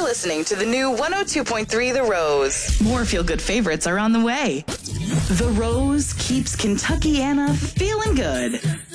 listening to the new 102.3 The Rose. More feel-good favorites are on the way. The Rose keeps Kentuckiana feeling good.